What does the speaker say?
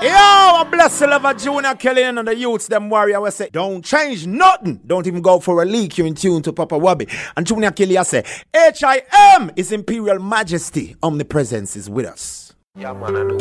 Yo, I bless the love of Junior Kelly and the youths, them warrior. We say, don't change nothing. Don't even go for a leak. You're in tune to Papa Wubby. And Junior Kelly, I say, HIM is Imperial Majesty. Omnipresence is with us. Yeah, man, I know.